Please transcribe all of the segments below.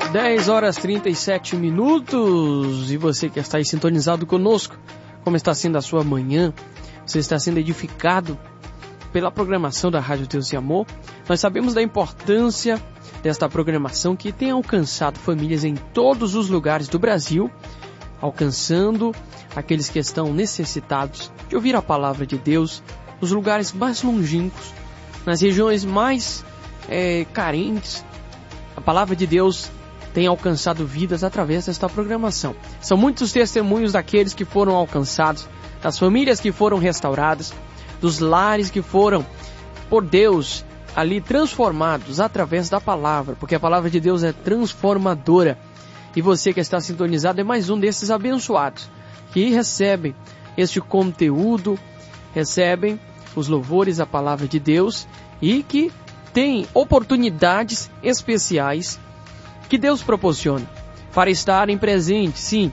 10h37 e você que está aí sintonizado conosco, como está sendo a sua manhã? Você está sendo edificado pela programação da Rádio Deus e Amor? Nós sabemos da importância desta programação que tem alcançado famílias em todos os lugares do Brasil, alcançando aqueles que estão necessitados de ouvir a palavra de Deus, nos lugares mais longínquos, nas regiões mais carentes. A palavra de Deus tem alcançado vidas através desta programação. São muitos testemunhos daqueles que foram alcançados, das famílias que foram restauradas, dos lares que foram, por Deus, ali transformados através da palavra, porque a palavra de Deus é transformadora. E você que está sintonizado é mais um desses abençoados, que recebem este conteúdo, recebem os louvores à palavra de Deus e que tem oportunidades especiais que Deus proporciona para estarem presentes, sim,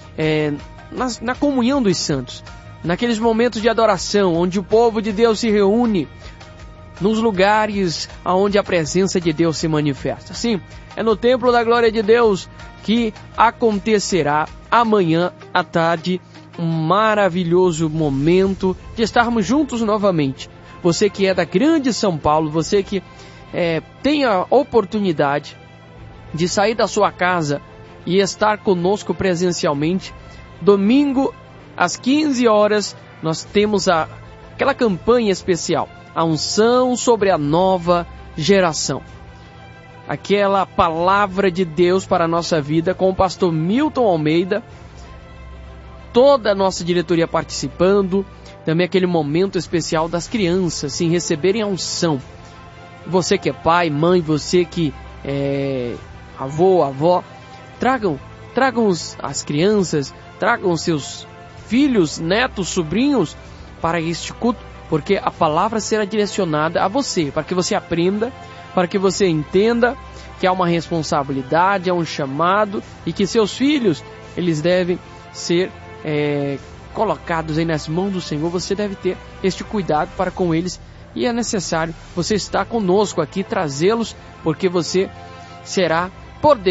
na comunhão dos santos, naqueles momentos de adoração, onde o povo de Deus se reúne, nos lugares onde a presença de Deus se manifesta. Sim, é no templo da glória de Deus que acontecerá amanhã à tarde um maravilhoso momento de estarmos juntos novamente. Você que é da grande São Paulo, você que tem a oportunidade de sair da sua casa e estar conosco presencialmente, domingo às 15 horas, nós temos aquela campanha especial, a unção sobre a nova geração. Aquela palavra de Deus para a nossa vida com o pastor Milton Almeida, toda a nossa diretoria participando, também aquele momento especial das crianças, sim, receberem a unção. Você que é pai, mãe, você que é avô, avó, tragam as crianças, tragam os seus filhos, netos, sobrinhos para este culto, porque a palavra será direcionada a você, para que você aprenda, para que você entenda que há uma responsabilidade, há um chamado e que seus filhos, eles devem ser colocados aí nas mãos do Senhor. Você deve ter este cuidado para com eles e é necessário você estar conosco aqui, trazê-los, porque você será por Deus